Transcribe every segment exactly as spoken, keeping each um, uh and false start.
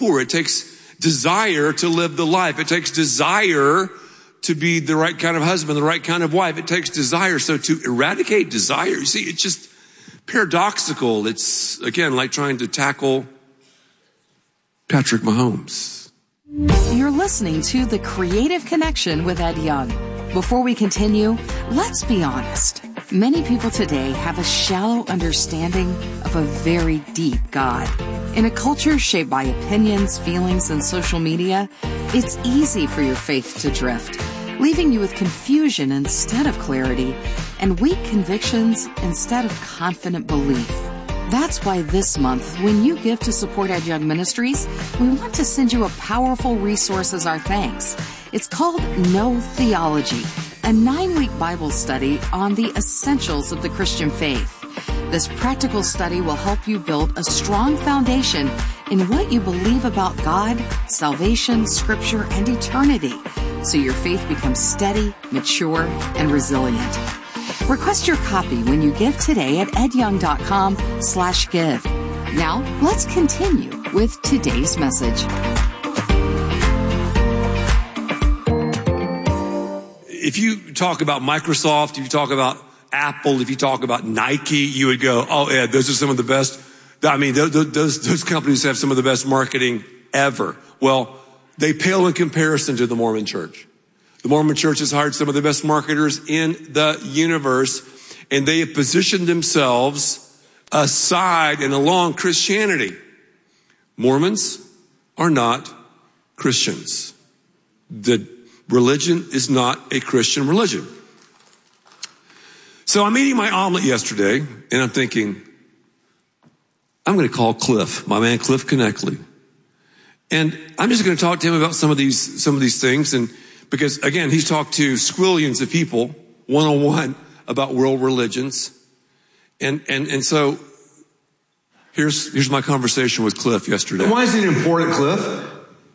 poor. It takes desire to live the life. It takes desire to be the right kind of husband, the right kind of wife. It takes desire. So to eradicate desire, you see, it's just paradoxical. It's, again, like trying to tackle Patrick Mahomes. You're listening to The Creative Connection with Ed Young. Before we continue, let's be honest. Many people today have a shallow understanding of a very deep God. In a culture shaped by opinions, feelings, and social media, it's easy for your faith to drift, leaving you with confusion instead of clarity and weak convictions instead of confident belief. That's why this month, when you give to support Ed Young Ministries, we want to send you a powerful resource as our thanks. It's called Know Theology, a nine-week Bible study on the essentials of the Christian faith. This practical study will help you build a strong foundation in what you believe about God, salvation, Scripture, and eternity, so your faith becomes steady, mature, and resilient. Request your copy when you give today at edyoung.com slash give. Now, let's continue with today's message. If you talk about Microsoft, if you talk about Apple, if you talk about Nike, you would go, oh, Ed, those are some of the best. I mean, those, those, those companies have some of the best marketing ever. Well, they pale in comparison to the Mormon Church. The Mormon Church has hired some of the best marketers in the universe, and they have positioned themselves aside and along Christianity. Mormons are not Christians. The religion is not a Christian religion. So I'm eating my omelet yesterday, and I'm thinking, I'm going to call Cliff, my man Cliff Connectley. And I'm just going to talk to him about some of these, some of these things. And because again, he's talked to squillions of people one-on-one about world religions. And, and, and so here's, here's my conversation with Cliff yesterday. Why is it important, Cliff,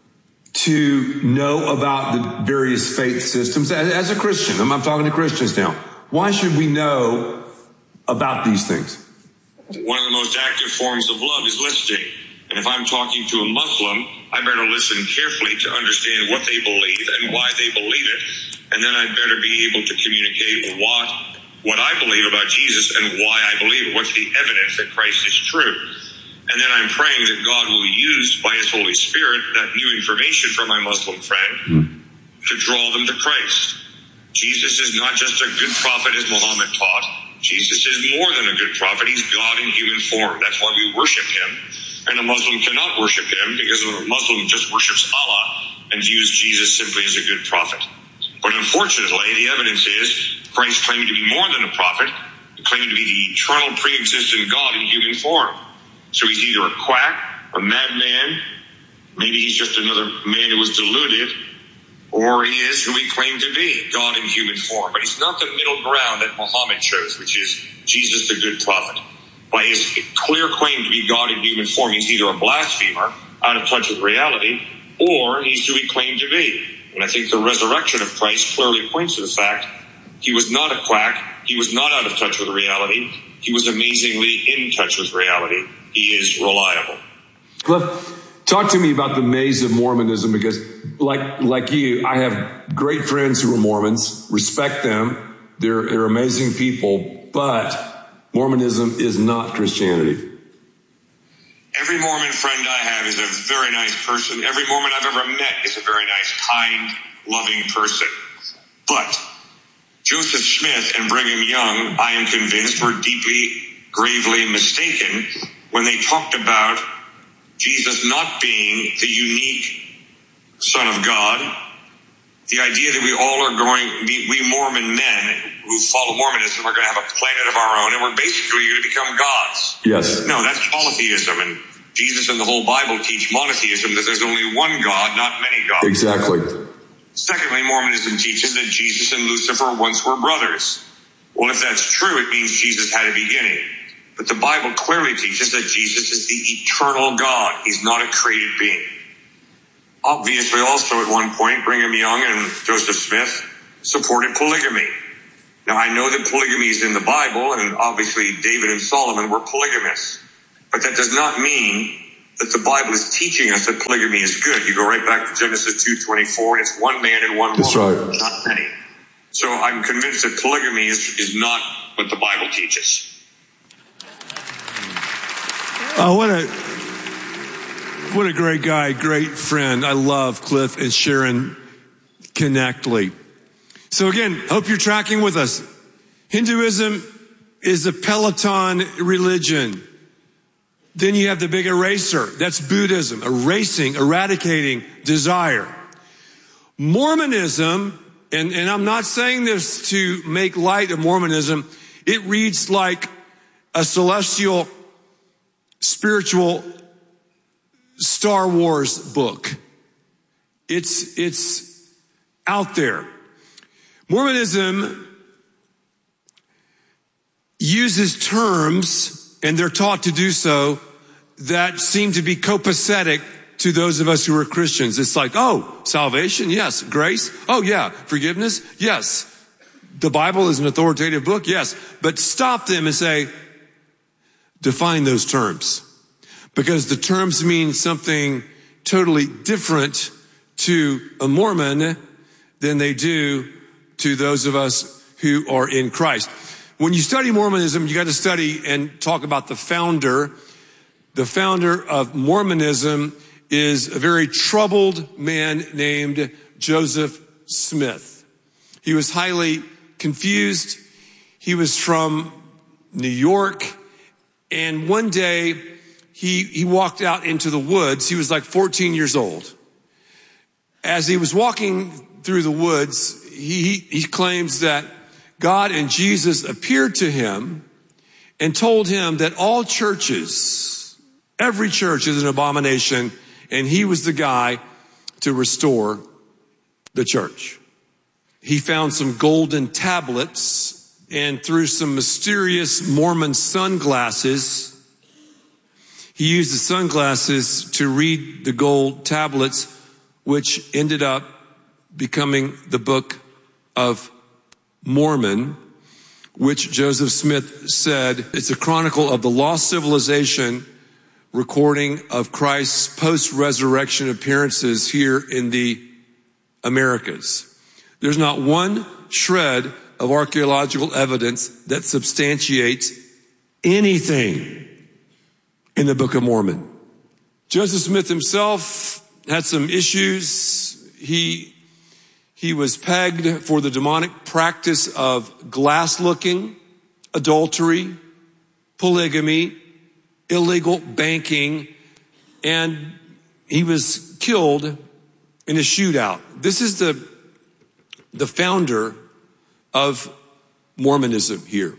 to know about the various faith systems as, as a Christian? I'm, I'm talking to Christians now. Why should we know about these things? One of the most active forms of love is listening. And if I'm talking to a Muslim, I better listen carefully to understand what they believe and why they believe it. And then I'd better be able to communicate what, what I believe about Jesus and why I believe it. What's the evidence that Christ is true? And then I'm praying that God will use, by His Holy Spirit, that new information from my Muslim friend to draw them to Christ. Jesus is not just a good prophet as Muhammad taught. Jesus is more than a good prophet. He's God in human form. That's why we worship Him. And a Muslim cannot worship Him because a Muslim just worships Allah and views Jesus simply as a good prophet. But unfortunately, the evidence is Christ claimed to be more than a prophet. He claimed to be the eternal pre-existent God in human form. So he's either a quack, a madman, maybe he's just another man who was deluded, or he is who he claimed to be, God in human form. But he's not the middle ground that Muhammad chose, which is Jesus the good prophet. By his clear claim to be God in human form, he's either a blasphemer, out of touch with reality, or he's who he claimed to be. And I think the resurrection of Christ clearly points to the fact he was not a quack, he was not out of touch with reality, he was amazingly in touch with reality. He is reliable. Cliff, talk to me about the maze of Mormonism, because like like you, I have great friends who are Mormons, respect them, they're, they're amazing people, but Mormonism is not Christianity. Every Mormon friend I have is a very nice person. Every Mormon I've ever met is a very nice, kind, loving person. But Joseph Smith and Brigham Young, I am convinced, were deeply, gravely mistaken when they talked about Jesus not being the unique Son of God. The idea that we all are going, we, we Mormon men who follow Mormonism are going to have a planet of our own, and we're basically going to become gods. Yes. No, that's polytheism, and Jesus and the whole Bible teach monotheism, that there's only one God, not many gods. Exactly. Secondly, Mormonism teaches that Jesus and Lucifer once were brothers. Well, if that's true, it means Jesus had a beginning. But the Bible clearly teaches that Jesus is the eternal God. He's not a created being. Obviously, also at one point, Brigham Young and Joseph Smith supported polygamy. Now, I know that polygamy is in the Bible, and obviously David and Solomon were polygamists. But that does not mean that the Bible is teaching us that polygamy is good. You go right back to Genesis two twenty-four, and it's one man and one woman, That's right. not many. So I'm convinced that polygamy is, is not what the Bible teaches. Oh, what a what a great guy, great friend. I love Cliff and Sharon Connectly. So again, hope you're tracking with us. Hinduism is a Peloton religion. Then you have the big eraser. That's Buddhism, erasing, eradicating desire. Mormonism, and, and I'm not saying this to make light of Mormonism, it reads like a celestial, spiritual Star Wars book. It's, it's out there. Mormonism uses terms, and they're taught to do so, that seem to be copacetic to those of us who are Christians. It's like, oh, salvation, yes. Grace, oh yeah. Forgiveness, yes. The Bible is an authoritative book, yes. But stop them and say, define those terms. Because the terms mean something totally different to a Mormon than they do to those of us who are in Christ. When you study Mormonism, you got to study and talk about the founder. The founder of Mormonism is a very troubled man named Joseph Smith. He was highly confused. He was from New York. And one day he, he walked out into the woods. He was like fourteen years old. As he was walking through the woods, he, he claims that God and Jesus appeared to him and told him that all churches, every church is an abomination, and he was the guy to restore the church. He found some golden tablets, and through some mysterious Mormon sunglasses, he used the sunglasses to read the gold tablets, which ended up becoming the Book of Mormon, which Joseph Smith said it's a chronicle of the lost civilization, recording of Christ's post-resurrection appearances here in the Americas. There's not one shred of archaeological evidence that substantiates anything in the Book of Mormon. Joseph Smith himself had some issues. He He was pegged for the demonic practice of glass looking, adultery, polygamy, illegal banking, and he was killed in a shootout. This is the, the founder of Mormonism here.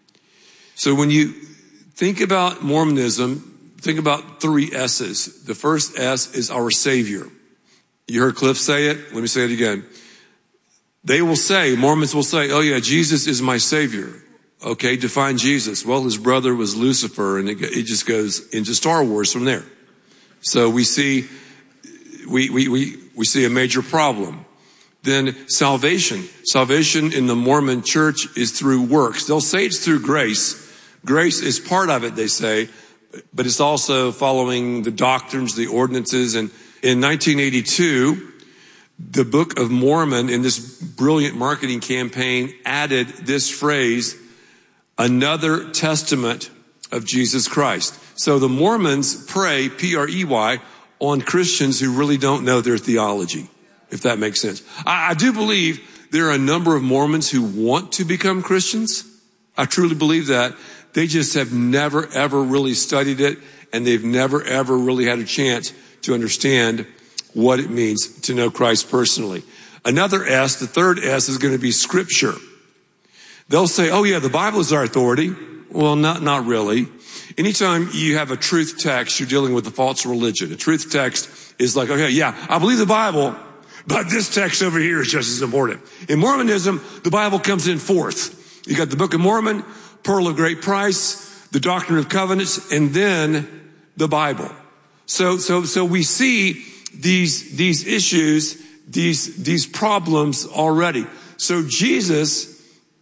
So when you think about Mormonism, think about three S's. The first S is our Savior. You heard Cliff say it. Let me say it again. They will say, Mormons will say, oh yeah, Jesus is my Savior. Okay, define Jesus. Well, his brother was Lucifer, and it, it just goes into Star Wars from there. So we see, we, we, we, we see a major problem. Then salvation. Salvation in the Mormon church is through works. They'll say it's through grace. Grace is part of it, they say, but it's also following the doctrines, the ordinances. And in nineteen eighty-two, the Book of Mormon, in this brilliant marketing campaign, added this phrase, another testament of Jesus Christ. So the Mormons prey, P R E Y, on Christians who really don't know their theology, if that makes sense. I, I do believe there are a number of Mormons who want to become Christians. I truly believe that. They just have never, ever really studied it, and they've never, ever really had a chance to understand what it means to know Christ personally. Another S, the third S, is going to be Scripture. They'll say, oh yeah, the Bible is our authority. Well, not, not really. Anytime you have a truth text, you're dealing with a false religion. A truth text is like, okay, yeah, I believe the Bible, but this text over here is just as important. In Mormonism, the Bible comes in fourth. You got the Book of Mormon, Pearl of Great Price, the Doctrine of Covenants, and then the Bible. So, so, so we see these, these issues, these, these problems already. So Jesus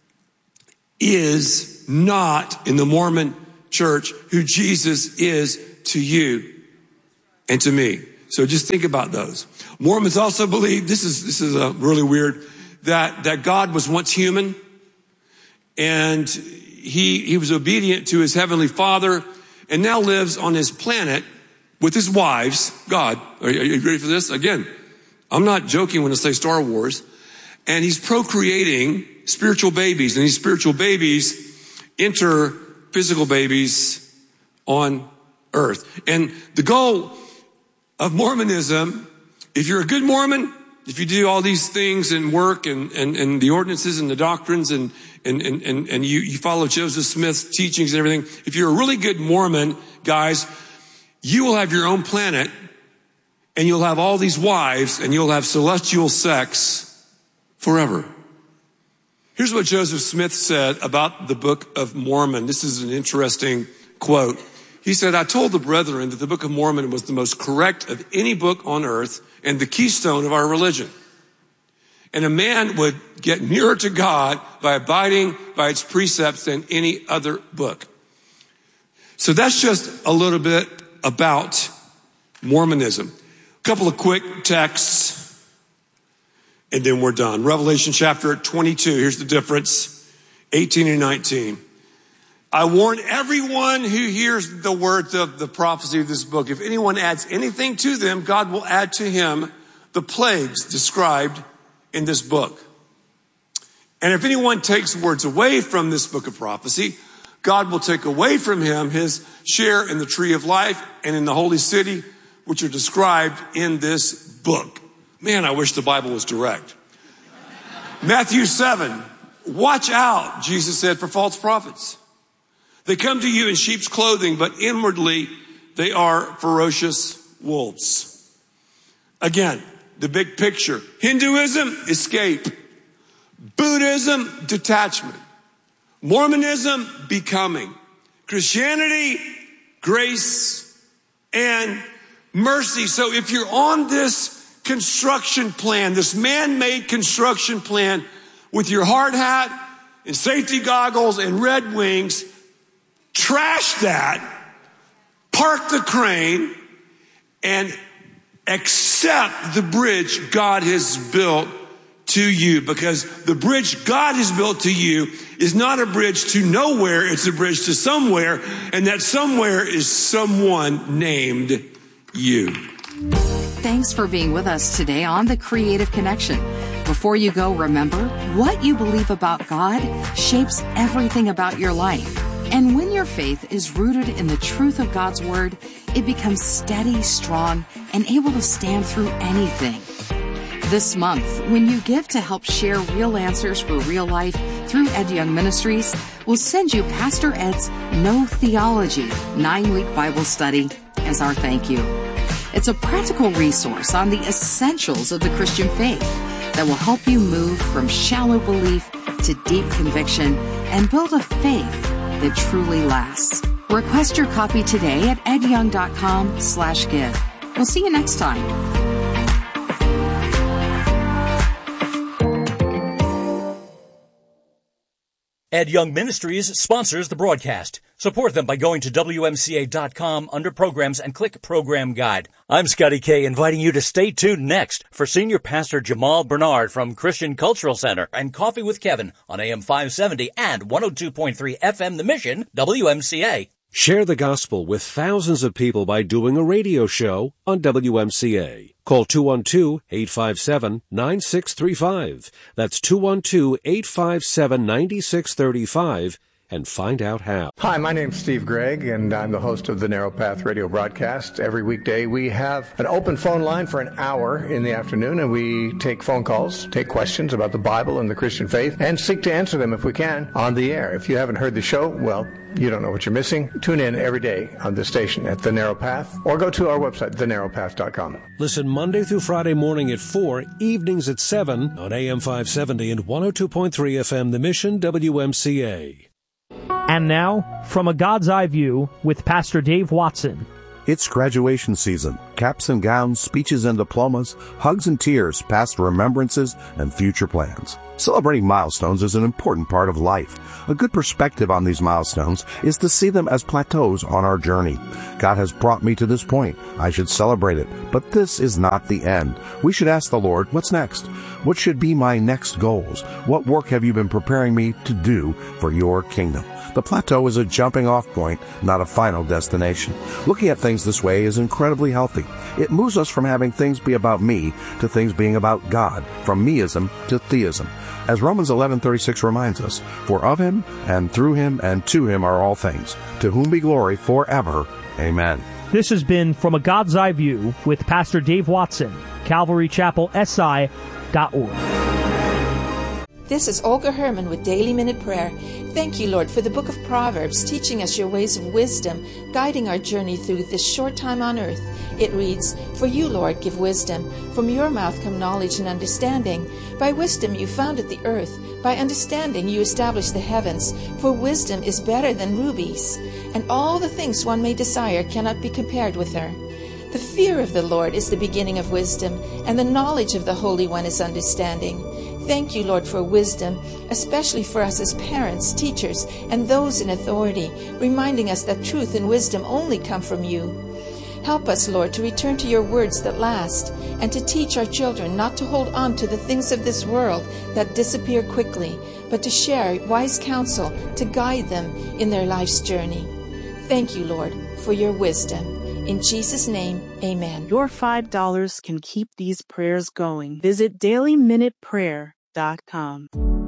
is not in the Mormon church who Jesus is to you and to me. So just think about those. Mormons also believe, this is, this is a really weird, that, that God was once human and he, he was obedient to his heavenly Father and now lives on his planet with his wives. God, are you, are you ready for this? Again, I'm not joking when I say Star Wars. And he's procreating spiritual babies, and these spiritual babies enter physical babies on earth. And the goal of Mormonism, if you're a good Mormon, if you do all these things and work and, and, and the ordinances and the doctrines and, and, and, and, and you, you follow Joseph Smith's teachings and everything, if you're a really good Mormon, guys, you will have your own planet and you'll have all these wives and you'll have celestial sex forever. Here's what Joseph Smith said about the Book of Mormon. This is an interesting quote. He said, I told the brethren that the Book of Mormon was the most correct of any book on earth and the keystone of our religion. And a man would get nearer to God by abiding by its precepts than any other book. So that's just a little bit about Mormonism. A couple of quick texts, and then we're done. Revelation chapter twenty-two. Here's the difference. eighteen and nineteen. I warn everyone who hears the words of the prophecy of this book. If anyone adds anything to them, God will add to him the plagues described in this book. And if anyone takes words away from this book of prophecy, God will take away from him his share in the tree of life and in the holy city, which are described in this book. Man, I wish the Bible was direct. Matthew seven, watch out, Jesus said, for false prophets. They come to you in sheep's clothing, but inwardly they are ferocious wolves. Again, the big picture. Hinduism, escape. Buddhism, detachment. Mormonism, becoming. Christianity, grace and mercy. So if you're on this construction plan, this man-made construction plan with your hard hat and safety goggles and red wings, trash that, park the crane, and accept the bridge God has built to you, because the bridge God has built to you is not a bridge to nowhere, it's a bridge to somewhere, and that somewhere is someone named you. Thanks for being with us today on The Creative Connection. Before you go, remember, what you believe about God shapes everything about your life. And when your faith is rooted in the truth of God's Word, it becomes steady, strong, and able to stand through anything. This month, when you give to help share real answers for real life through Ed Young Ministries, we'll send you Pastor Ed's No Theology nine-week Bible study as our thank you. It's a practical resource on the essentials of the Christian faith that will help you move from shallow belief to deep conviction and build a faith that truly lasts. Request your copy today at edyoung.com slash give. We'll see you next time. Ed Young Ministries sponsors the broadcast. Support them by going to W M C A dot com under Programs and click Program Guide. I'm Scotty K, inviting you to stay tuned next for Senior Pastor Jamal Bernard from Christian Cultural Center and Coffee with Kevin on A M five seventy and one oh two point three F M The Mission, W M C A. Share the gospel with thousands of people by doing a radio show on W M C A. Call two one two, eight five seven, nine six three five. That's two one two, eight five seven, nine six three five and find out how. Hi, my name's Steve Gregg, and I'm the host of the Narrow Path radio broadcast. Every weekday we have an open phone line for an hour in the afternoon, and we take phone calls, take questions about the Bible and the Christian faith, and seek to answer them if we can on the air. If you haven't heard the show, well, you don't know what you're missing. Tune in every day on the station at The Narrow Path, or go to our website, the narrow path dot com. Listen Monday through Friday morning at four, evenings at seven on A M five seventy and one oh two point three F M The Mission, W M C A. And now, from a God's Eye View with Pastor Dave Watson. It's graduation season. caps and gowns, speeches and diplomas, hugs and tears, past remembrances, and future plans. Celebrating milestones is an important part of life. A good perspective on these milestones is to see them as plateaus on our journey. God has brought me to this point. I should celebrate it. But this is not the end. We should ask the Lord, what's next? What should be my next goals? What work have you been preparing me to do for your kingdom? The plateau is a jumping off point, not a final destination. Looking at things this way is incredibly healthy. It moves us from having things be about me to things being about God, from meism to theism. As Romans eleven thirty-six reminds us, for of him and through him and to him are all things, to whom be glory forever. Amen. This has been From a God's Eye View with Pastor Dave Watson, Calvary Chapel S I dot org. This is Olga Herman with Daily Minute Prayer. Thank you, Lord, for the book of Proverbs, teaching us your ways of wisdom, guiding our journey through this short time on earth. It reads, For you, Lord, give wisdom. From your mouth come knowledge and understanding. By wisdom you founded the earth. By understanding you established the heavens. For wisdom is better than rubies, and all the things one may desire cannot be compared with her. The fear of the Lord is the beginning of wisdom, and the knowledge of the Holy One is understanding. Thank you, Lord, for wisdom, especially for us as parents, teachers, and those in authority, reminding us that truth and wisdom only come from you. Help us, Lord, to return to your words that last, and to teach our children not to hold on to the things of this world that disappear quickly, but to share wise counsel to guide them in their life's journey. Thank you, Lord, for your wisdom. In Jesus' name, amen. Your five dollars can keep these prayers going. Visit daily minute prayer dot com.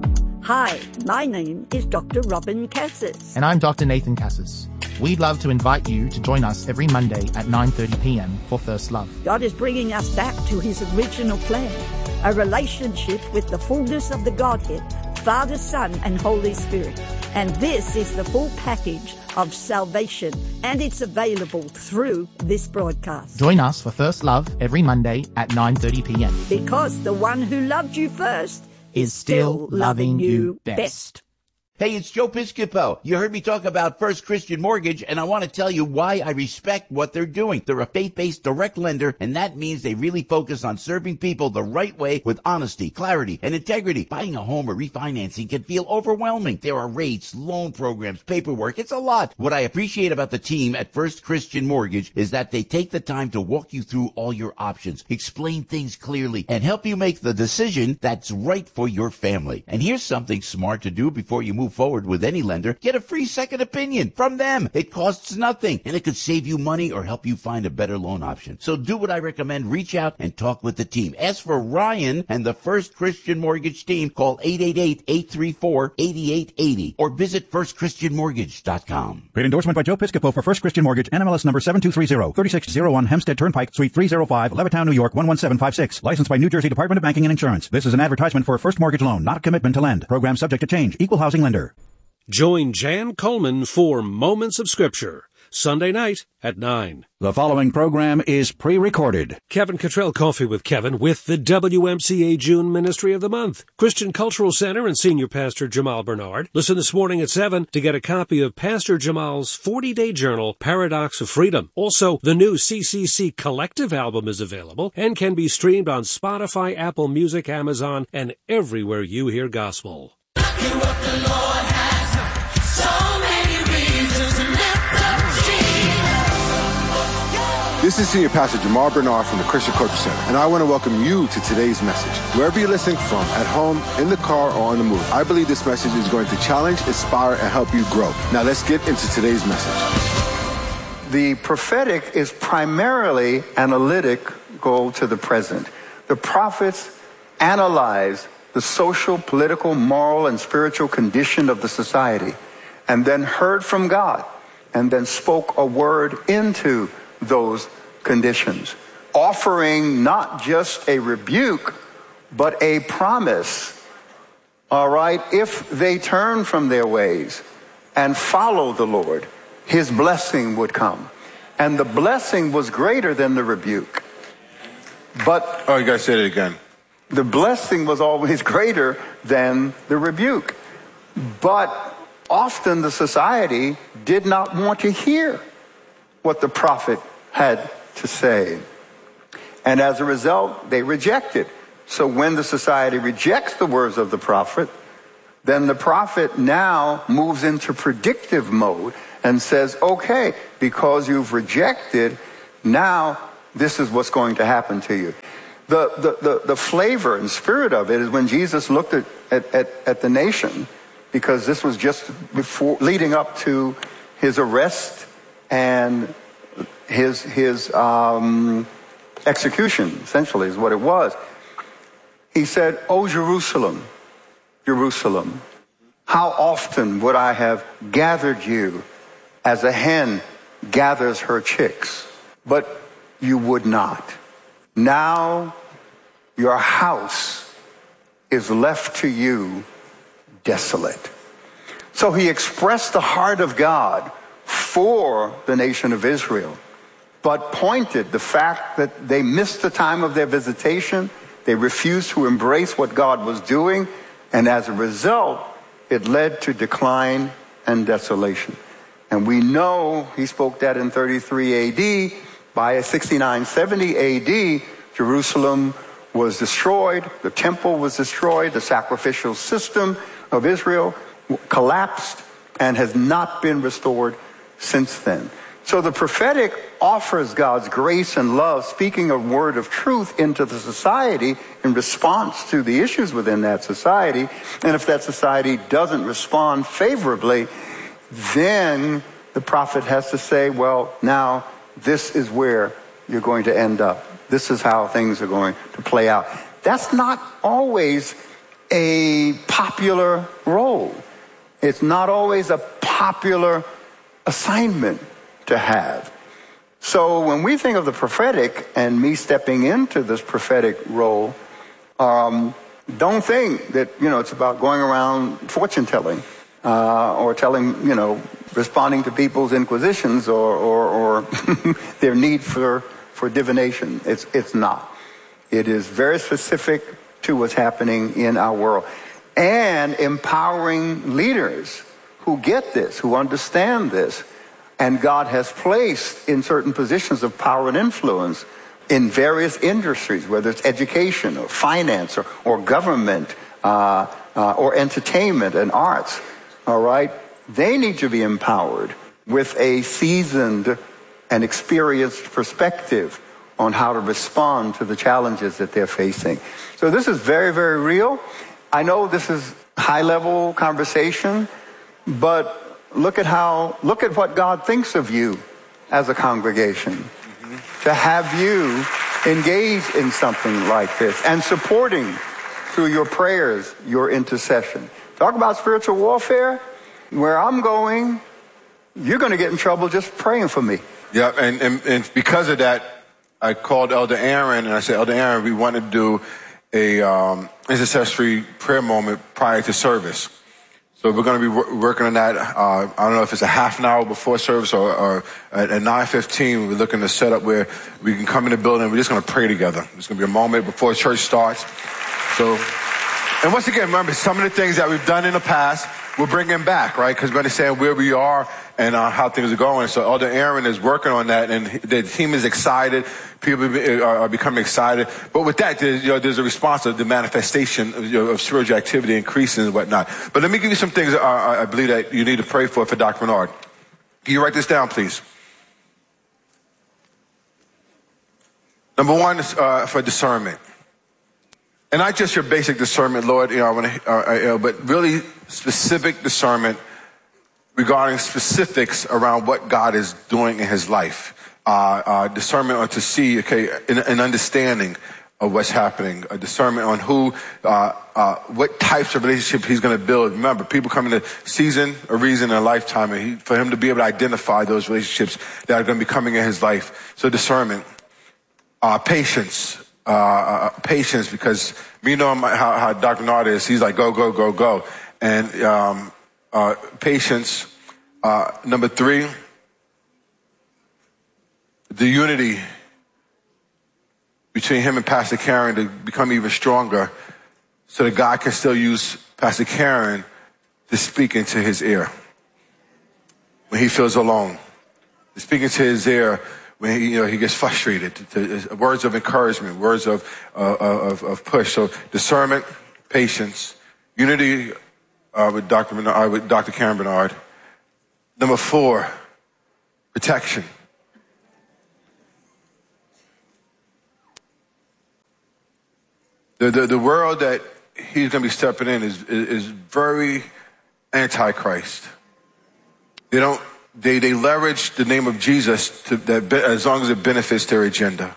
Hi, my name is Doctor Robin Cassis. And I'm Doctor Nathan Cassis. We'd love to invite you to join us every Monday at nine thirty p.m. for First Love. God is bringing us back to his original plan, a relationship with the fullness of the Godhead, Father, Son, and Holy Spirit. And this is the full package of salvation, and it's available through this broadcast. Join us for First Love every Monday at nine thirty p.m. Because the one who loved you first is still loving you best. Hey, it's Joe Piscopo. You heard me talk about First Christian Mortgage, and I want to tell you why I respect what they're doing. They're a faith-based direct lender, and that means they really focus on serving people the right way with honesty, clarity, and integrity. Buying a home or refinancing can feel overwhelming. There are rates, loan programs, paperwork. It's a lot. What I appreciate about the team at First Christian Mortgage is that they take the time to walk you through all your options, explain things clearly, and help you make the decision that's right for your family. And here's something smart to do before you move forward with any lender. Get a free second opinion from them. It costs nothing, and it could save you money or help you find a better loan option. So do what I recommend. Reach out and talk with the team. Ask for Ryan and the First Christian Mortgage team. Call eight eight eight, eight three four, eight eight eight zero or visit first christian mortgage dot com. Great endorsement by Joe Piscopo for First Christian Mortgage, N M L S number seven two three zero, thirty-six oh one Hempstead Turnpike, Suite three oh five, Levittown, New York, one one seven five six. Licensed by New Jersey Department of Banking and Insurance. This is an advertisement for a first mortgage loan, not a commitment to lend. Program subject to change. Equal housing lender. Join Jan Coleman for Moments of Scripture, Sunday night at nine. The following program is pre-recorded. Kevin Cottrell Coffee with Kevin with the W M C A June Ministry of the Month, Christian Cultural Center and Senior Pastor Jamal Bernard. Listen this morning at seven to get a copy of Pastor Jamal's forty-day journal, Paradox of Freedom. Also, the new C C C Collective album is available and can be streamed on Spotify, Apple Music, Amazon, and everywhere you hear gospel. You what the Lord has. So many reasons to lift up Jesus. This is Senior Pastor Jamal Bernard from the Christian Culture Center, and I want to welcome you to today's message. Wherever you're listening from, at home, in the car, or on the move, I believe this message is going to challenge, inspire, and help you grow. Now let's get into today's message. The prophetic is primarily analytical to the present. The prophets analyze the social, political, moral, and spiritual condition of the society, and then heard from God, and then spoke a word into those conditions, offering not just a rebuke, but a promise, all right, if they turn from their ways and follow the Lord, his blessing would come. And the blessing was greater than the rebuke. But oh, you gotta say it again. The blessing was always greater than the rebuke. But often the society did not want to hear what the prophet had to say. And as a result, they reject it. So when the society rejects the words of the prophet, then the prophet now moves into predictive mode and says, okay, because you've rejected, now this is what's going to happen to you. The, the, the, the flavor and spirit of it is when Jesus looked at, at, at, at the nation, because this was just before, leading up to his arrest and his, his um, execution, essentially, is what it was. He said, "O Jerusalem, Jerusalem, how often would I have gathered you as a hen gathers her chicks, but you would not. Now your house is left to you desolate." So he expressed the heart of God for the nation of Israel, but pointed the fact that they missed the time of their visitation. They refused to embrace what God was doing, and as a result, it led to decline and desolation. And we know he spoke that in thirty-three A D. By sixty-nine seventy A D, Jerusalem was destroyed, the temple was destroyed, the sacrificial system of Israel collapsed and has not been restored since then. So the prophetic offers God's grace and love, speaking a word of truth into the society in response to the issues within that society. And if that society doesn't respond favorably, then the prophet has to say, well, now this is where you're going to end up. This is how things are going to play out. That's not always a popular role. It's not always a popular assignment to have. So when we think of the prophetic and me stepping into this prophetic role, um, don't think that, you know, it's about going around fortune telling uh, or telling, you know, responding to people's inquisitions or, or, or their need for, for divination. It's, it's not. It is very specific to what's happening in our world. And empowering leaders who get this, who understand this, and God has placed in certain positions of power and influence in various industries, whether it's education or finance or, or government uh, uh, or entertainment and arts, all right? They need to be empowered with a seasoned and experienced perspective on how to respond to the challenges that they're facing. So this is very, very real. I know this is high-level conversation, but look at how, look at what God thinks of you as a congregation. Mm-hmm. To have you engage in something like this and supporting through your prayers, your intercession. Talk about spiritual warfare. Where I'm going, you're going to get in trouble just praying for me. Yeah, and, and, and because of that, I called Elder Aaron and I said, Elder Aaron, we want to do a um, intercessory prayer moment prior to service. So we're going to be w- working on that. Uh, I don't know if it's a half an hour before service or, or at, at nine fifteen. We're looking to set up where we can come in the building. We're just going to pray together. It's going to be a moment before church starts. So, and once again, remember, some of the things that we've done in the past, we're bringing back, right? Because we understand where we are and uh, how things are going. So Elder Aaron is working on that, and the team is excited. People are becoming excited. But with that, there's, you know, there's a response of the manifestation of, you know, of spiritual activity increasing and whatnot. But let me give you some things uh, I believe that you need to pray for for Doctor Bernard. Can you write this down, please? Number one is uh, for discernment. And not just your basic discernment, Lord, you know, I want to, uh, you know, but really specific discernment regarding specifics around what God is doing in his life. Uh, uh, discernment on to see, okay, an, an understanding of what's happening. A discernment on who, uh, uh, what types of relationship he's going to build. Remember, people come in a season, a reason, and a lifetime, and he, for him to be able to identify those relationships that are going to be coming in his life. So discernment, uh, patience. Uh, uh, patience, because we know how, how Doctor Bernard is. He's like, go, go, go, go. And um, uh, patience. Uh, number three, the unity between him and Pastor Karen to become even stronger so that God can still use Pastor Karen to speak into his ear when he feels alone. To speak into his ear when he, you know, he gets frustrated. To, to, words of encouragement, words of, uh, of, of push. So discernment, patience, unity uh, with Doctor Bernard, uh, with Doctor Karen Bernard. Number four, protection. The, the, the world that he's going to be stepping in is, is, is very anti-Christ. They don't, they, they leverage the name of Jesus to, that, as long as it benefits their agenda.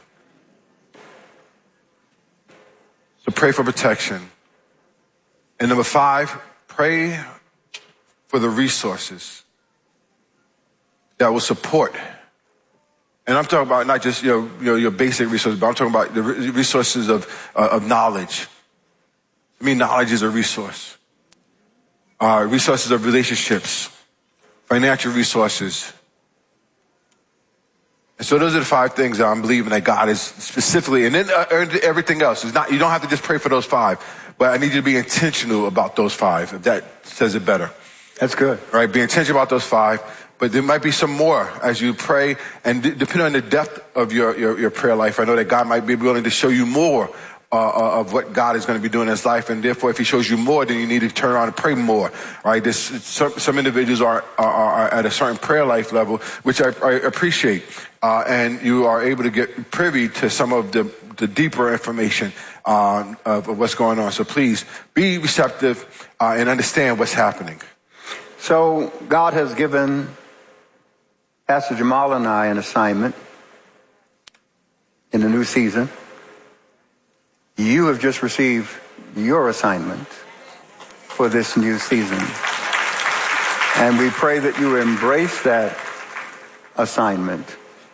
So pray for protection. And number five, pray for the resources that will support. And I'm talking about not just your, your, your basic resources, but I'm talking about the resources of, uh, of knowledge. I mean, knowledge is a resource. Uh, resources of relationships, financial resources. And so those are the five things that I'm believing that God is specifically, and then uh, everything else is not, you don't have to just pray for those five, but I need you to be intentional about those five, if that says it better. That's good. All right, be intentional about those five, but there might be some more as you pray, and d- depending on the depth of your, your, your prayer life, I know that God might be willing to show you more Uh, of what God is going to be doing in his life, and therefore if he shows you more, then you need to turn around and pray more. Right? This, some, some individuals are, are, are at a certain prayer life level, which I, I appreciate, uh, and you are able to get privy to some of the, the deeper information uh, of, of what's going on. So please be receptive uh, and understand what's happening. So God has given Pastor Jamal and I an assignment in the new season. You have just received your assignment for this new season. And we pray that you embrace that assignment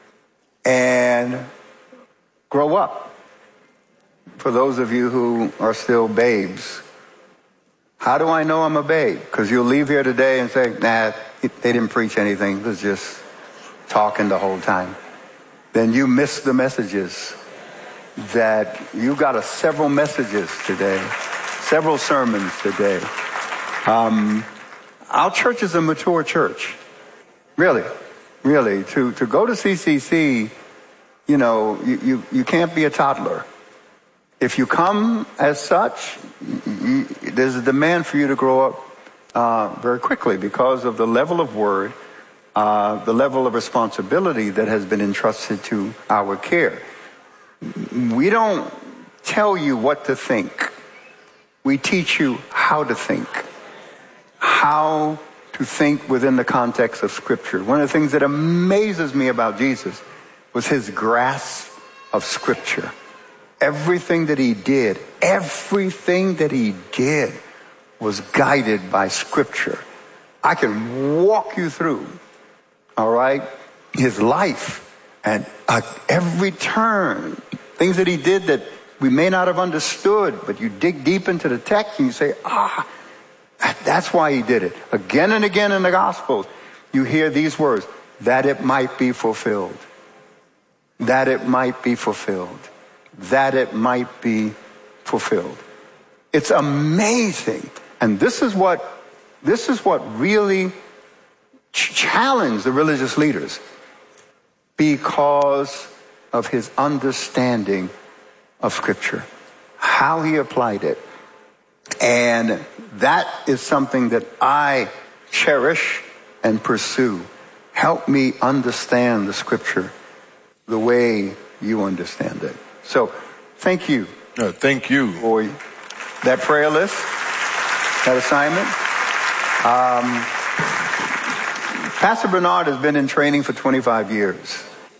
and grow up. For those of you who are still babes, how do I know I'm a babe? Because you'll leave here today and say, nah, they didn't preach anything. It was just talking the whole time. Then you missed the messages. That you got a, several messages today, several sermons today. Um, our church is a mature church. Really, really. To to go to C C C, you know, you, you, you can't be a toddler. If you come as such, you, there's a demand for you to grow up uh, very quickly because of the level of word, uh, the level of responsibility that has been entrusted to our care. We don't tell you what to think. We teach you how to think. How to think within the context of Scripture. One of the things that amazes me about Jesus was his grasp of Scripture. Everything that he did, everything that he did was guided by Scripture. I can walk you through, all right, his life. And at every turn, things that he did that we may not have understood, but you dig deep into the text and you say, ah, that's why he did it. Again and again in the Gospels, you hear these words, that it might be fulfilled. That it might be fulfilled. That it might be fulfilled. It's amazing. And this is what, this is what really ch- challenged the religious leaders. Because of his understanding of Scripture, how he applied it. And that is something that I cherish and pursue. Help me understand the Scripture the way you understand it. So thank you. No, thank you. For that prayer list, that assignment. Um, Pastor Bernard has been in training for twenty-five years.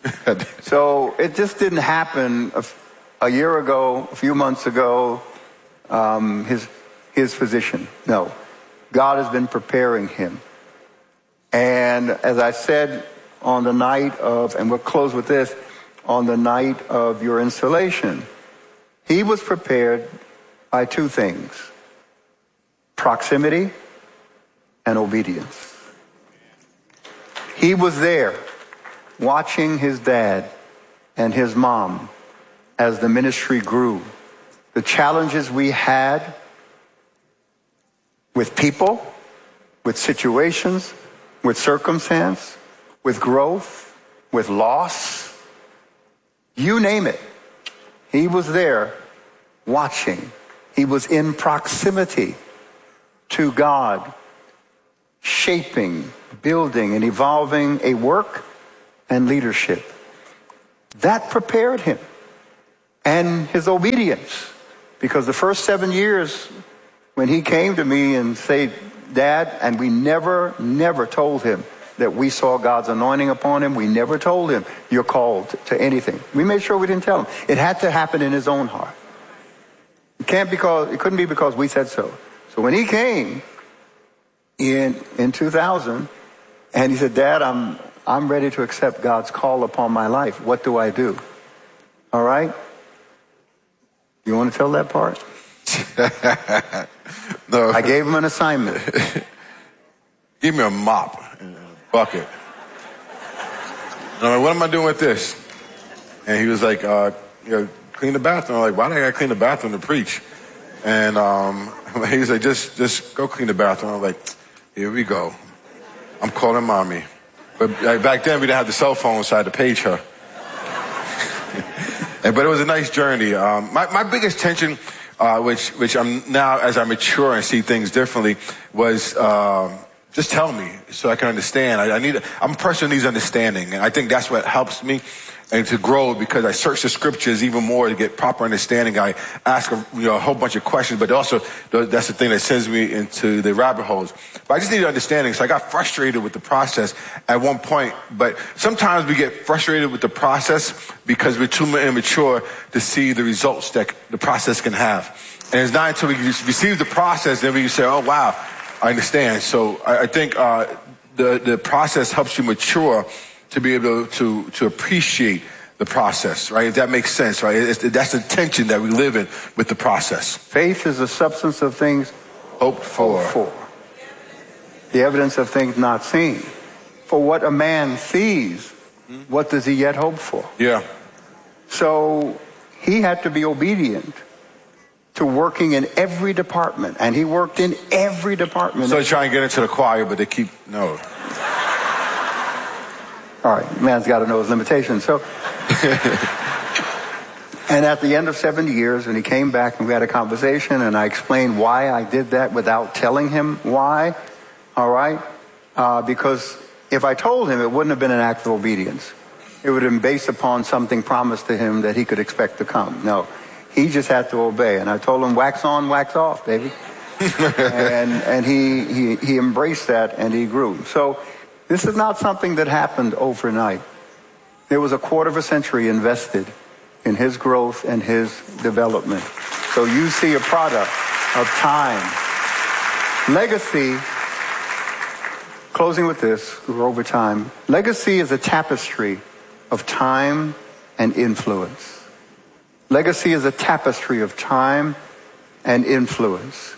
So it just didn't happen a, a year ago, a few months ago, um, his, his position. No, God has been preparing him. And as I said on the night of, and we'll close with this, on the night of your installation, he was prepared by two things, proximity and obedience. He was there watching his dad and his mom as the ministry grew. The challenges we had with people, with situations, with circumstance, with growth, with loss, You name it. He was there watching. He was in proximity to God, shaping, building, and evolving a work and leadership. That prepared him. And his obedience. Because the first seven years when he came to me and said, Dad, and we never, never told him that we saw God's anointing upon him. We never told him, you're called to anything. We made sure we didn't tell him. It had to happen in his own heart. It can't because, it couldn't be because we said so. So when he came in, in two thousand, and he said, Dad, I'm, I'm ready to accept God's call upon my life. What do I do? All right? You want to tell that part? No. I gave him an assignment. Give me a mop and a bucket. And I'm like, what am I doing with this? And he was like, uh, you know, clean the bathroom. I'm like, why do I gotta clean the bathroom to preach? And um, he was like, just, just go clean the bathroom. I'm like, here we go. I'm calling mommy. But like, back then we didn't have the cell phone, so I had to page her. and, but it was a nice journey. Um, my, my biggest tension, uh, which, which I'm now, as I mature and see things differently, was, um, just tell me so I can understand. I, I need, I'm a person who needs understanding. And I think that's what helps me and to grow, because I search the scriptures even more to get proper understanding. I ask a, you know, a whole bunch of questions, but also that's the thing that sends me into the rabbit holes. But I just need understanding. So I got frustrated with the process at one point. But sometimes we get frustrated with the process because we're too immature to see the results that the process can have. And it's not until we receive the process that we can say, oh, wow, I understand. So I, I think uh, the, the process helps you mature to be able to, to appreciate the process, right? If that makes sense, right? It's, that's the tension that we live in with the process. Faith is the substance of things hoped for. Hoped for. The evidence of things not seen. For what a man sees, what does he yet hope for? Yeah. So he had to be obedient to working in every department, and he worked in every department. So they try and get into the choir, but they keep, no. All right, man's got to know his limitations. So, and at the end of seventy years, when he came back and we had a conversation, and I explained why I did that without telling him why, all right? Uh, because if I told him, it wouldn't have been an act of obedience. It would have been based upon something promised to him that he could expect to come. No, he just had to obey. And I told him, wax on, wax off, baby. and and he, he, he embraced that, and he grew. So this is not something that happened overnight. There was a quarter of a century invested in his growth and his development. So you see a product of time. Legacy, closing with this, we're over time. Legacy is a tapestry of time and influence. Legacy is a tapestry of time and influence,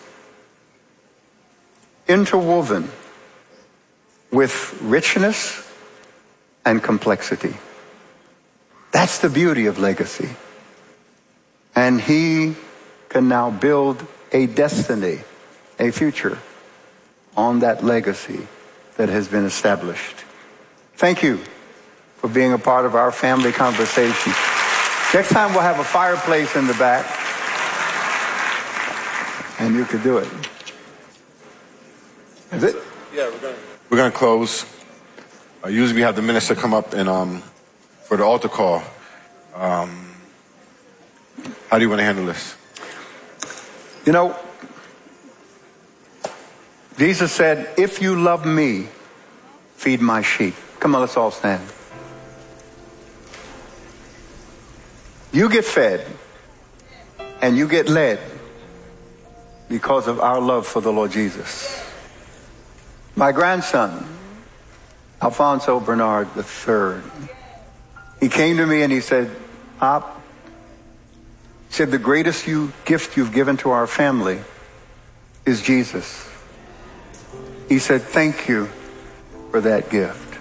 interwoven with richness and complexity. That's the beauty of legacy. And he can now build a destiny, a future on that legacy that has been established. Thank you for being a part of our family conversation. Next time we'll have a fireplace in the back, and you could do it. Is it? Yeah, we're going. We're going to close. Uh, usually we have the minister come up and um, for the altar call. Um, how do you want to handle this? You know, Jesus said, if you love me, feed my sheep. Come on, let's all stand. You get fed and you get led because of our love for the Lord Jesus. My grandson, Alfonso Bernard the third, he came to me and he said, Pop, he said, the greatest you, gift you've given to our family is Jesus. He said, thank you for that gift.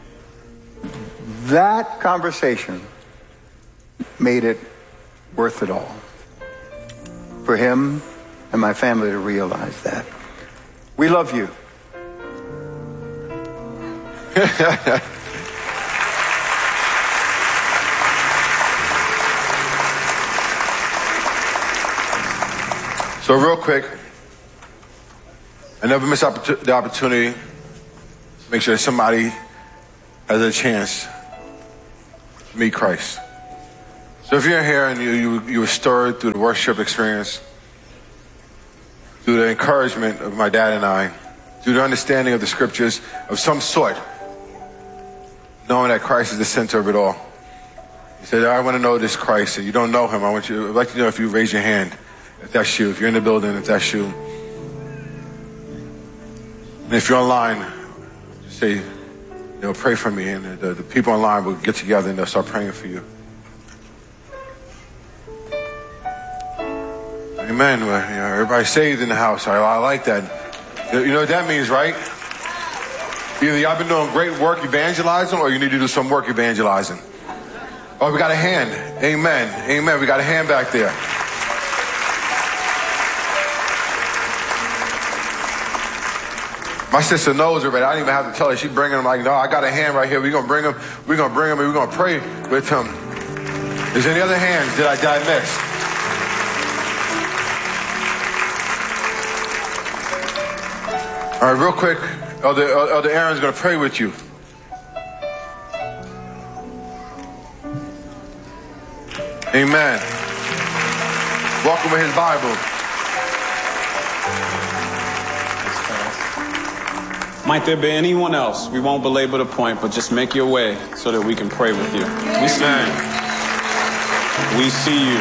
That conversation made it worth it all for him and my family to realize that. We love you. So real quick, I never miss opportu- the opportunity to make sure that somebody has a chance to meet Christ. So if you're here and you, you, you were stirred through the worship experience, through the encouragement of my dad and I, through the understanding of the scriptures of some sort, knowing that Christ is the center of it all. You said, I want to know this Christ, and you don't know him. I want you, I'd like to know if you raise your hand, if that's you, if you're in the building, if that's you. And if you're online, just say, you know, pray for me, and the, the people online will get together and they'll start praying for you. Amen. Well, you know, everybody's saved in the house. I, I like that. You know what that means, right? Either y'all been doing great work evangelizing, or you need to do some work evangelizing. Oh, we got a hand. Amen. Amen. We got a hand back there. My sister knows already. I didn't even have to tell her. She's bringing them like, no, I got a hand right here. We're going to bring him. We're going to bring him and we're going to pray with him. Is there any other hands that I, that I missed? All right, real quick. Elder, Elder Aaron's going to pray with you. Amen. Welcome with his Bible. Might there be anyone else? We won't belabor the point, but just make your way so that we can pray with you. We see you. We see you.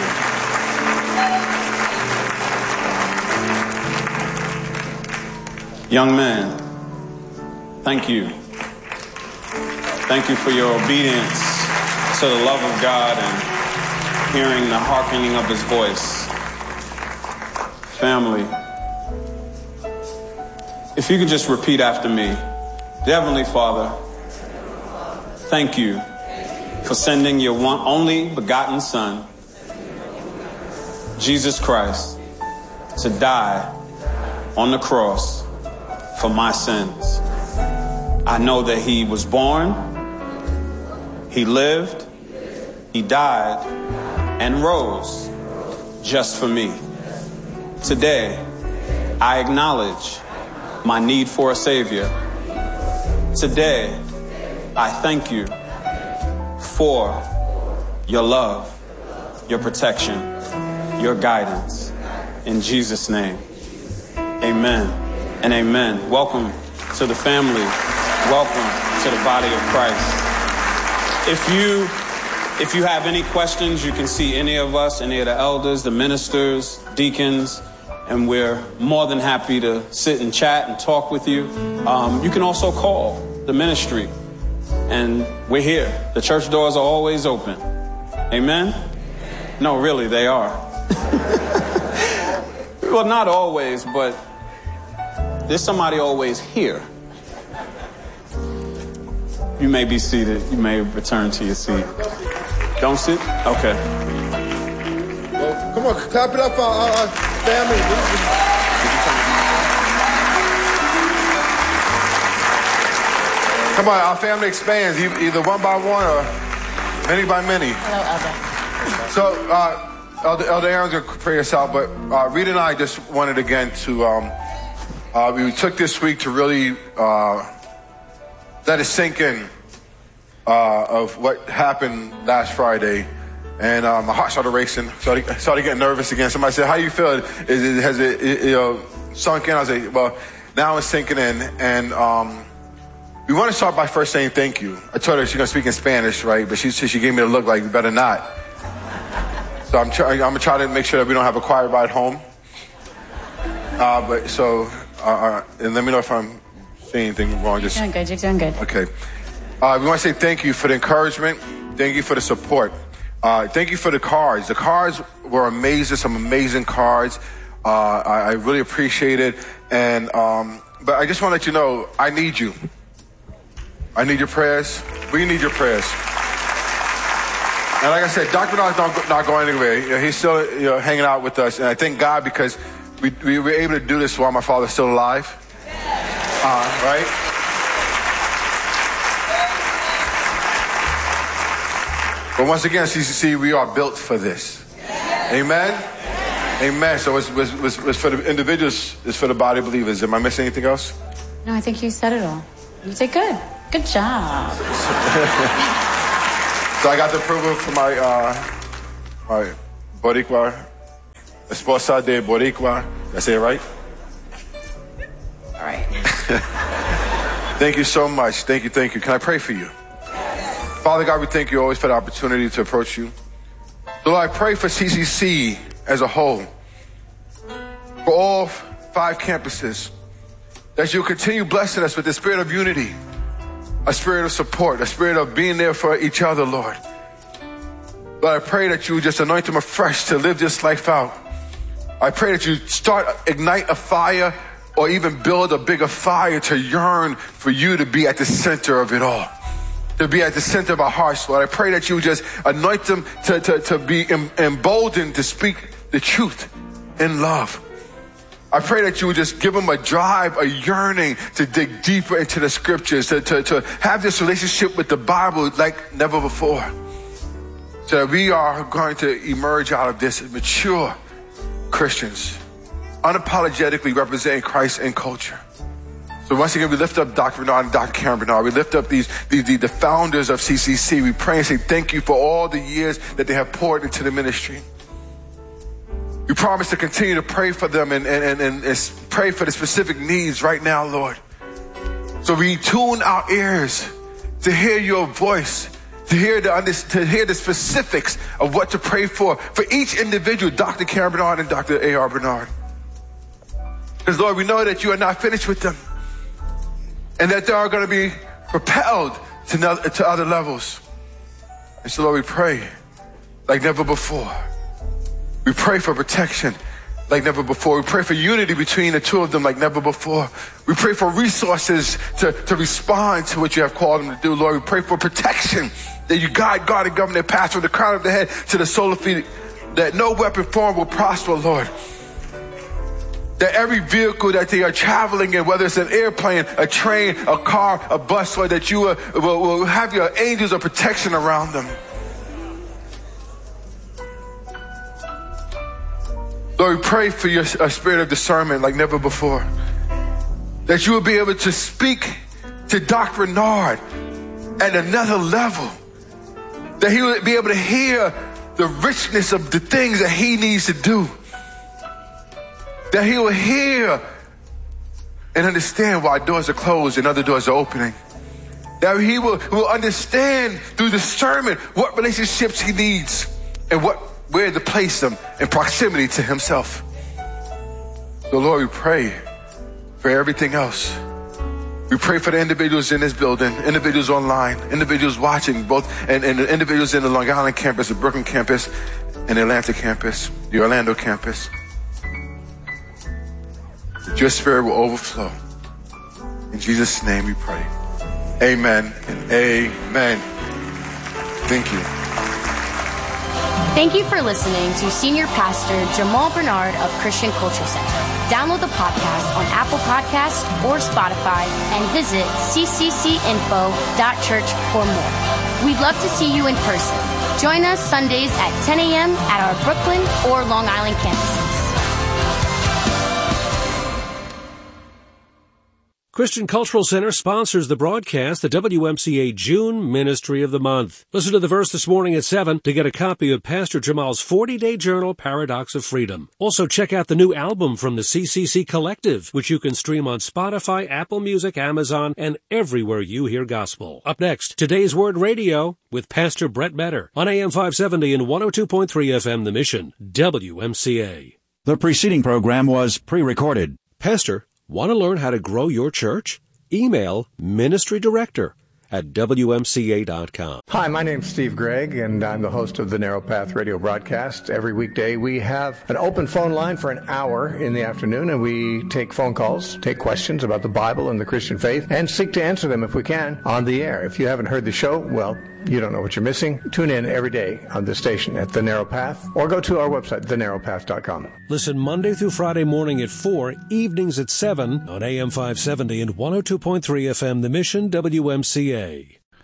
Young man, thank you. Thank you for your obedience to the love of God and hearing the hearkening of his voice. Family, if you could just repeat after me. Dear Heavenly Father, thank you for sending your one only begotten Son, Jesus Christ, to die on the cross for my sins. I know that he was born, he lived, he died, and rose just for me. Today, I acknowledge my need for a Savior. Today, I thank you for your love, your protection, your guidance. In Jesus' name, amen and amen. Welcome to the family. Welcome to the body of Christ. If you If you have any questions, you can see any of us, any of the elders, the ministers, deacons, and we're more than happy to sit and chat and talk with you. Um, you can also call the ministry, and we're here. The church doors are always open. Amen? No, really, they are. Well, not always, but there's somebody always here. You may be seated. You may return to your seat. Don't sit? Okay. Well, come on, clap it up for our, our family. Come on, our family expands, either one by one or many by many. Hello, Elder. So, uh, Elder, Elder Aaron's going to pray us out, but uh, Rita and I just wanted again to, um, uh, we took this week to really uh, let it sink in. Uh, of what happened last Friday, and uh, my heart started racing. Started, started getting nervous again. Somebody said, "How you feel? Is it, has it, it you know, sunk in?" I was like, "Well, now it's sinking in." And um, we want to start by first saying thank you. I told her she's gonna speak in Spanish, right? But she she gave me the look like you better not. So I'm trying. I'm gonna try to make sure that we don't have a quiet ride home. Uh, but so, uh, and let me know if I'm saying anything wrong. Just You're doing good. You're doing good. Okay. Uh, we want to say thank you for the encouragement. Thank you for the support. Uh, thank you for the cards. The cards were amazing, some amazing cards. Uh, I, I really appreciate it. And, um, but I just want to let you know, I need you. I need your prayers. We need your prayers. And like I said, Doctor Bernard's not, not going anywhere. You know, he's still you know, hanging out with us. And I thank God because we, we were able to do this while my father's still alive. Uh, right? But once again, C C C, we are built for this. Amen? Amen. So it's, it's, it's, it's for the individuals, it's for the body of believers. Am I missing anything else? No, I think you said it all. You did good. Good job. So I got the approval for my, uh, my Boricua, Esposa de Boricua. Did I say it right? All right. Thank you so much. Thank you, thank you. Can I pray for you? Father God, we thank you always for the opportunity to approach you. Lord, I pray for C C C as a whole, for all five campuses, that you'll continue blessing us with the spirit of unity, a spirit of support, a spirit of being there for each other, Lord. Lord, I pray that you just anoint them afresh to live this life out. I pray that you start, ignite a fire, or even build a bigger fire to yearn for you to be at the center of it all, to be at the center of our hearts, Lord. I pray that you just anoint them to, to, to be em- emboldened to speak the truth in love. I pray that you would just give them a drive, a yearning to dig deeper into the scriptures, to, to, to have this relationship with the Bible like never before. So that we are going to emerge out of this as mature Christians, unapologetically representing Christ in culture. So once again, we lift up Doctor Bernard and Doctor Karen Bernard. We lift up these, these the, the founders of C C C. We pray and say thank you for all the years that they have poured into the ministry. We promise to continue to pray for them and, and, and, and, and pray for the specific needs right now, Lord. So we tune our ears to hear your voice, to hear the, to hear the specifics of what to pray for, for each individual, Doctor Karen Bernard and Doctor A R Bernard. Because, Lord, we know that you are not finished with them and that they are going to be propelled to, no, to other levels. And so, Lord, we pray like never before. We pray for protection like never before. We pray for unity between the two of them like never before. We pray for resources to, to respond to what you have called them to do, Lord. We pray for protection, that you guide, guard, and govern their path from the crown of their head to the sole of feet, that no weapon formed will prosper, Lord. That every vehicle that they are traveling in, whether it's an airplane, a train, a car, a bus, Lord, that you will, will, will have your angels of protection around them. Lord, we pray for your a spirit of discernment like never before. That you will be able to speak to Doctor Bernard at another level. That he will be able to hear the richness of the things that he needs to do. That he will hear and understand why doors are closed and other doors are opening. That he will, will understand through discernment what relationships he needs and what where to place them in proximity to himself. So Lord, we pray for everything else. We pray for the individuals in this building, individuals online, individuals watching, both and, and the individuals in the Long Island campus, the Brooklyn campus, and the Atlanta campus, the Orlando campus. That your spirit will overflow. In Jesus' name we pray. Amen and amen. Thank you. Thank you for listening to Senior Pastor Jamal Bernard of Christian Culture Center. Download the podcast on Apple Podcasts or Spotify and visit c c c info dot church for more. We'd love to see you in person. Join us Sundays at ten a.m. at our Brooklyn or Long Island campuses. Christian Cultural Center sponsors the broadcast, the W M C A June Ministry of the Month. Listen to the verse this morning at seven to get a copy of Pastor Jamal's forty-day journal, Paradox of Freedom. Also, check out the new album from the C C C Collective, which you can stream on Spotify, Apple Music, Amazon, and everywhere you hear gospel. Up next, Today's Word Radio with Pastor Brett Better on A M five seventy and one oh two point three F M The Mission, W M C A. The preceding program was pre-recorded. Pastor, want to learn how to grow your church? Email Ministry Director at W M C A dot com. Hi, my name's Steve Gregg, and I'm the host of the Narrow Path radio broadcast. Every weekday, we have an open phone line for an hour in the afternoon, and we take phone calls, take questions about the Bible and the Christian faith, and seek to answer them, if we can, on the air. If you haven't heard the show, well, you don't know what you're missing. Tune in every day on this station at The Narrow Path, or go to our website, the narrow path dot com. Listen Monday through Friday morning at four, evenings at seven on A M five seventy and one oh two point three F M The Mission, W M C A.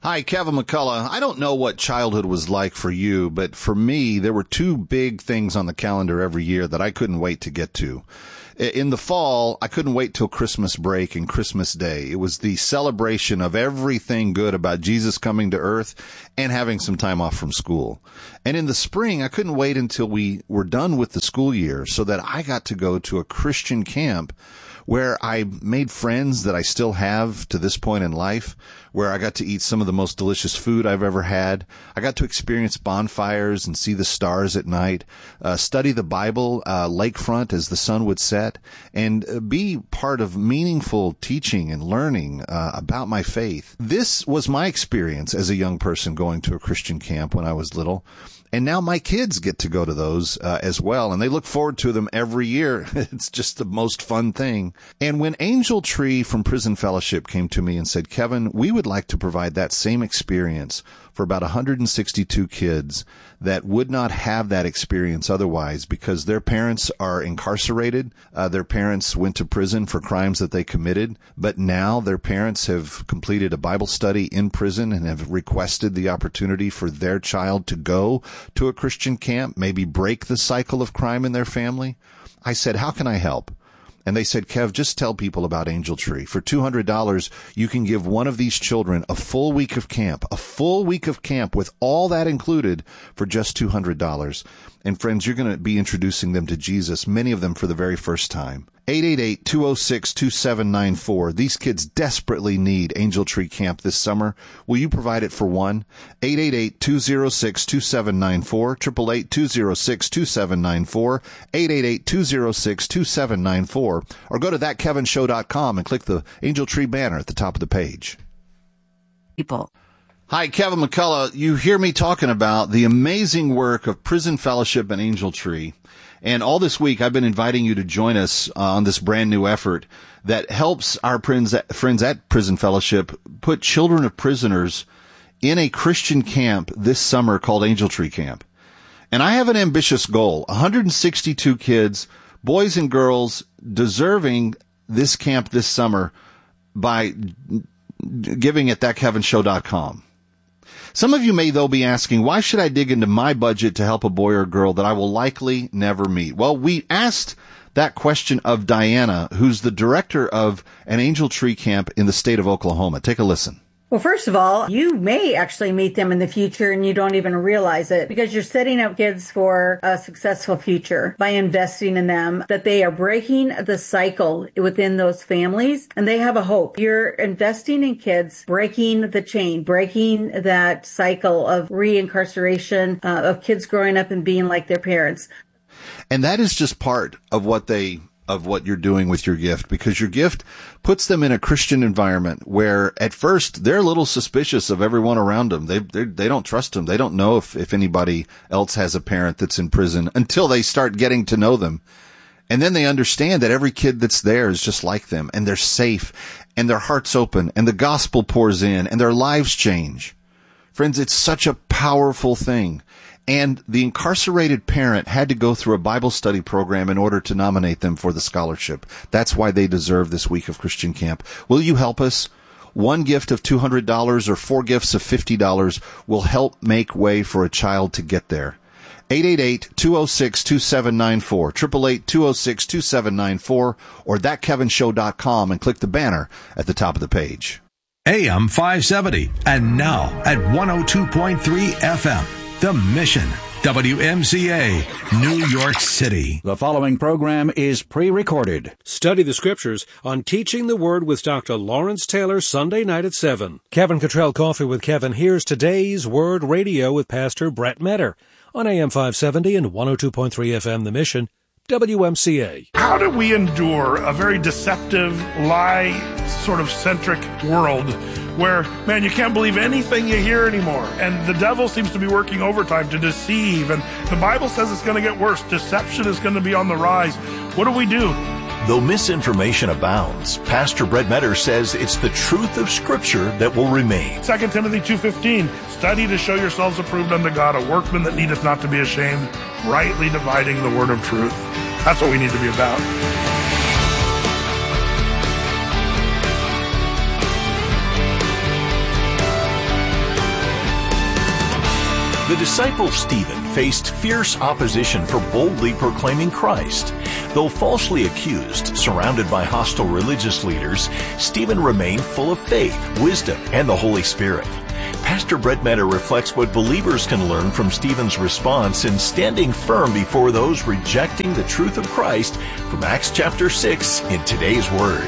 Hi, Kevin McCullough. I don't know what childhood was like for you, but for me, there were two big things on the calendar every year that I couldn't wait to get to. In the fall, I couldn't wait till Christmas break and Christmas Day. It was the celebration of everything good about Jesus coming to earth and having some time off from school. And in the spring, I couldn't wait until we were done with the school year so that I got to go to a Christian camp where I made friends that I still have to this point in life, where I got to eat some of the most delicious food I've ever had. I got to experience bonfires and see the stars at night, uh, study the Bible, uh, lakefront as the sun would set, and uh, be part of meaningful teaching and learning uh, about my faith. This was my experience as a young person going to a Christian camp when I was little. And now my kids get to go to those uh, as well, and they look forward to them every year. It's just the most fun thing. And when Angel Tree from Prison Fellowship came to me and said, Kevin, we would like to provide that same experience for about one hundred sixty-two kids that would not have that experience otherwise because their parents are incarcerated. Uh, their parents went to prison for crimes that they committed, but now their parents have completed a Bible study in prison and have requested the opportunity for their child to go to a Christian camp, maybe break the cycle of crime in their family. I said, how can I help? And they said, Kev, just tell people about Angel Tree. For two hundred dollars, you can give one of these children a full week of camp, a full week of camp with all that included for just two hundred dollars. And friends, you're going to be introducing them to Jesus, many of them for the very first time. eight eight eight, two oh six, two seven nine four. These kids desperately need Angel Tree Camp this summer. Will you provide it for one? eight eight eight, two oh six, two seven nine four, eight eight eight, two oh six, two seven nine four, eight eight eight, two oh six, two seven nine four, or go to that kevin show dot com and click the Angel Tree banner at the top of the page. People. Hi, Kevin McCullough. You hear me talking about the amazing work of Prison Fellowship and Angel Tree. And all this week, I've been inviting you to join us uh, on this brand new effort that helps our friends at, friends at Prison Fellowship put children of prisoners in a Christian camp this summer called Angel Tree Camp. And I have an ambitious goal, one hundred sixty-two kids, boys and girls, deserving this camp this summer by giving at that kevin show dot com. Some of you may, though, be asking, why should I dig into my budget to help a boy or girl that I will likely never meet? Well, we asked that question of Diana, who's the director of an Angel Tree Camp in the state of Oklahoma. Take a listen. Well, first of all, you may actually meet them in the future and you don't even realize it because you're setting up kids for a successful future by investing in them, that they are breaking the cycle within those families and they have a hope. You're investing in kids, breaking the chain, breaking that cycle of reincarceration, uh, of kids growing up and being like their parents. And that is just part of what they of what you're doing with your gift, because your gift puts them in a Christian environment where at first they're a little suspicious of everyone around them. They they don't trust them. They don't know if, if anybody else has a parent that's in prison until they start getting to know them. And then they understand that every kid that's there is just like them and they're safe and their heart's open and the gospel pours in and their lives change. Friends, it's such a powerful thing. And the incarcerated parent had to go through a Bible study program in order to nominate them for the scholarship. That's why they deserve this week of Christian camp. Will you help us? One gift of two hundred dollars or four gifts of fifty dollars will help make way for a child to get there. eight eight eight, two oh six, two seven nine four, eight eight eight, two oh six, two seven nine four, or that kevin show dot com and click the banner at the top of the page. A M five seventy, and now at one oh two point three F M. The Mission, W M C A, New York City. The following program is pre-recorded. Study the Scriptures on Teaching the Word with Doctor Lawrence Taylor, Sunday night at seven. Kevin Cottrell Coffee with Kevin. Here's today's Word Radio with Pastor Brett Metter on A M five seventy and one oh two point three F M, The Mission, W M C A. How do we endure a very deceptive, lie sort of centric world where, man, you can't believe anything you hear anymore? And the devil seems to be working overtime to deceive. And the Bible says it's going to get worse. Deception is going to be on the rise. What do we do? Though misinformation abounds, Pastor Brett Metter says it's the truth of Scripture that will remain. Second Timothy two fifteen, study to show yourselves approved unto God, a workman that needeth not to be ashamed, rightly dividing the word of truth. That's what we need to be about. The disciple Stephen faced fierce opposition for boldly proclaiming Christ. Though falsely accused, surrounded by hostile religious leaders, Stephen remained full of faith, wisdom, and the Holy Spirit. Pastor Brett Metter reflects what believers can learn from Stephen's response in standing firm before those rejecting the truth of Christ from Acts chapter six in today's Word.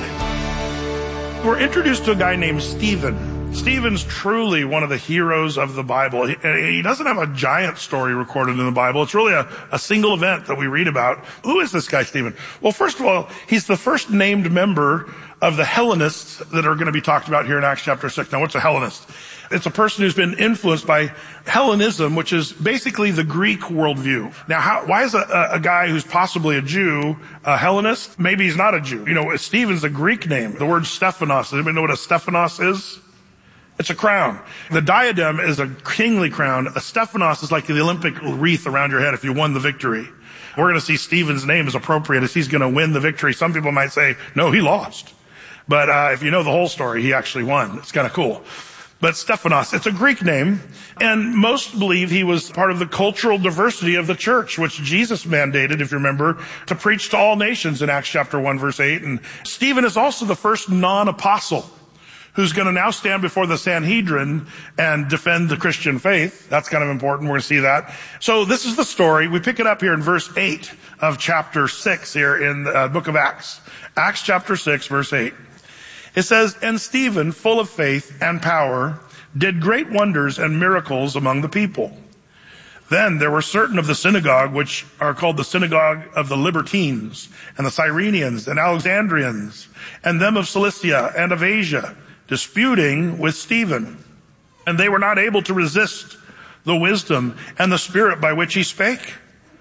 We're introduced to a guy named Stephen. Stephen's truly one of the heroes of the Bible. He, he doesn't have a giant story recorded in the Bible. It's really a, a single event that we read about. Who is this guy, Stephen? Well, first of all, he's the first named member of the Hellenists that are going to be talked about here in Acts chapter six. Now, what's a Hellenist? It's a person who's been influenced by Hellenism, which is basically the Greek worldview. Now, how, why is a, a guy who's possibly a Jew a Hellenist? Maybe he's not a Jew. You know, Stephen's a Greek name. The word Stephanos. Does anybody know what a Stephanos is? It's a crown. The diadem is a kingly crown. A Stephanos is like the Olympic wreath around your head if you won the victory. We're going to see Stephen's name as appropriate as he's going to win the victory. Some people might say, no, he lost. But uh, if you know the whole story, he actually won. It's kind of cool. But Stephanos, it's a Greek name, and most believe he was part of the cultural diversity of the church, which Jesus mandated, if you remember, to preach to all nations in Acts chapter one, verse eight. And Stephen is also the first non-apostle who's going to now stand before the Sanhedrin and defend the Christian faith. That's kind of important. We're going to see that. So this is the story. We pick it up here in verse eight of chapter six here in the book of Acts. Acts chapter six, verse eight. It says, "And Stephen, full of faith and power, did great wonders and miracles among the people. Then there were certain of the synagogue, which are called the synagogue of the Libertines, and the Cyrenians, and Alexandrians, and them of Cilicia and of Asia, disputing with Stephen. And they were not able to resist the wisdom and the spirit by which he spake.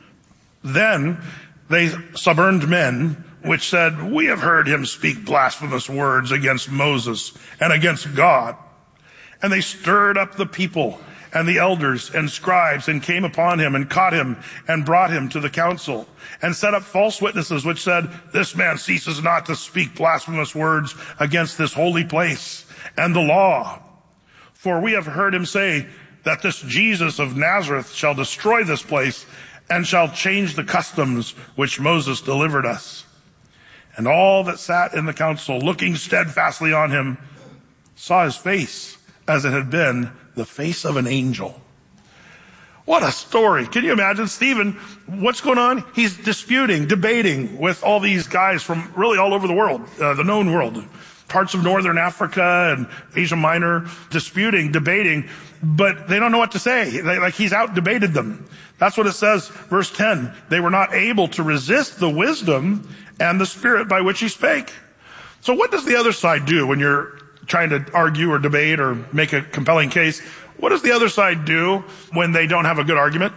Then they suborned men, which said, We have heard him speak blasphemous words against Moses and against God. And they stirred up the people and the elders and scribes and came upon him and caught him and brought him to the council and set up false witnesses, which said, This man ceases not to speak blasphemous words against this holy place and the law. For we have heard him say that this Jesus of Nazareth shall destroy this place and shall change the customs which Moses delivered us. And all that sat in the council, looking steadfastly on him, saw his face as it had been the face of an angel." What a story. Can you imagine? Stephen, what's going on? He's disputing, debating with all these guys from really all over the world, uh, the known world, parts of northern Africa and Asia Minor, disputing, debating, but they don't know what to say. They, like he's out debated them. That's what it says, verse ten. They were not able to resist the wisdom and the spirit by which he spake. So what does the other side do when you're trying to argue or debate or make a compelling case? What does the other side do when they don't have a good argument?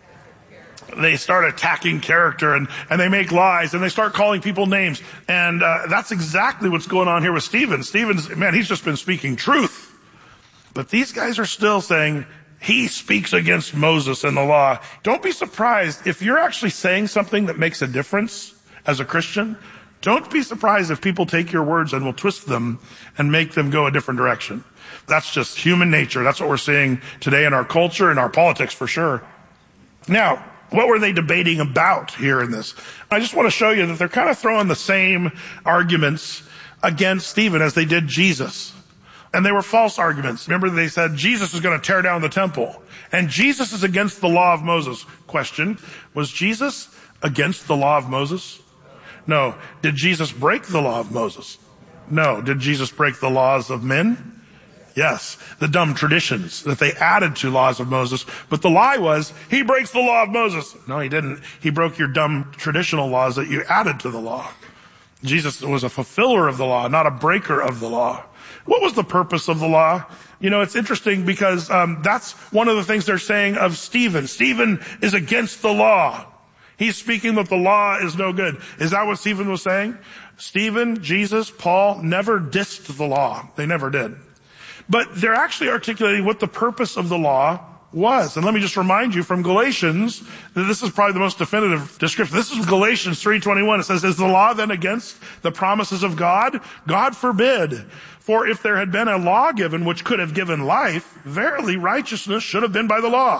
They start attacking character and, and they make lies and they start calling people names. And uh, that's exactly what's going on here with Stephen. Stephen's, man, he's just been speaking truth. But these guys are still saying, he speaks against Moses and the law. Don't be surprised if you're actually saying something that makes a difference as a Christian. Don't be surprised if people take your words and will twist them and make them go a different direction. That's just human nature. That's what we're seeing today in our culture and our politics for sure. Now, what were they debating about here in this? I just want to show you that they're kind of throwing the same arguments against Stephen as they did Jesus. And they were false arguments. Remember, they said Jesus is going to tear down the temple. And Jesus is against the law of Moses. Question, was Jesus against the law of Moses? No. Did Jesus break the law of Moses? No. Did Jesus break the laws of men? Yes. The dumb traditions that they added to laws of Moses. But the lie was, he breaks the law of Moses. No, he didn't. He broke your dumb traditional laws that you added to the law. Jesus was a fulfiller of the law, not a breaker of the law. What was the purpose of the law? You know, it's interesting because um, that's one of the things they're saying of Stephen. Stephen is against the law. He's speaking that the law is no good. Is that what Stephen was saying? Stephen, Jesus, Paul never dissed the law. They never did. But they're actually articulating what the purpose of the law was. And let me just remind you from Galatians that this is probably the most definitive description. This is Galatians three twenty-one. It says, "Is the law then against the promises of God? God forbid. For if there had been a law given which could have given life, verily righteousness should have been by the law.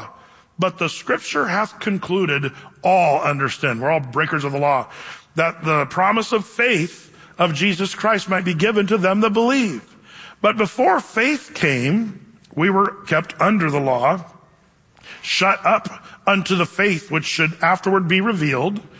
But the scripture hath concluded, all understand, we're all breakers of the law, that the promise of faith of Jesus Christ might be given to them that believe. But before faith came, we were kept under the law, shut up unto the faith which should afterward be revealed.